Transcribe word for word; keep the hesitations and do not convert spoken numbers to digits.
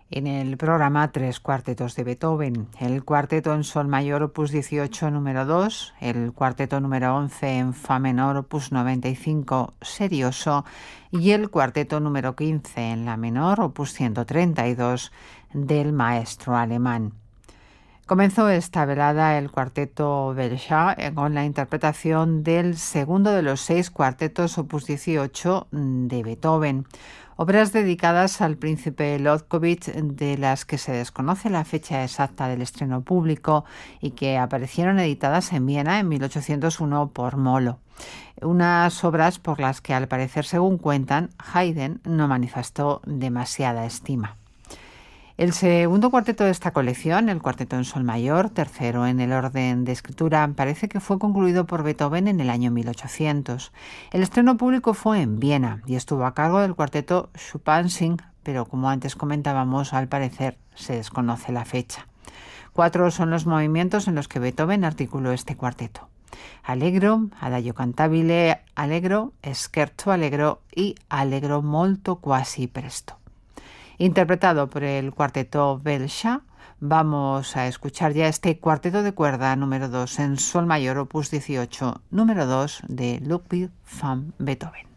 En el programa tres cuartetos de Beethoven, el cuarteto en sol mayor opus dieciocho número dos, el cuarteto número once en fa menor opus noventa y cinco serioso y el cuarteto número quince en la menor opus ciento treinta y dos del maestro alemán. Comenzó esta velada el cuarteto Bell-Sha con la interpretación del segundo de los seis cuartetos opus dieciocho de Beethoven, obras dedicadas al príncipe Lobkowitz de las que se desconoce la fecha exacta del estreno público y que aparecieron editadas en Viena en mil ochocientos uno por Molo. Unas obras por las que, al parecer, según cuentan, Haydn no manifestó demasiada estima. El segundo cuarteto de esta colección, el cuarteto en sol mayor, tercero en el orden de escritura, parece que fue concluido por Beethoven en el año mil ochocientos. El estreno público fue en Viena y estuvo a cargo del cuarteto Schuppanzing, pero como antes comentábamos, al parecer se desconoce la fecha. Cuatro son los movimientos en los que Beethoven articuló este cuarteto: Allegro, Adagio cantabile, Allegro, Scherzo allegro y Allegro molto quasi presto. Interpretado por el cuarteto Bell-Sha, vamos a escuchar ya este cuarteto de cuerda número dos en sol mayor opus dieciocho número dos de Ludwig van Beethoven.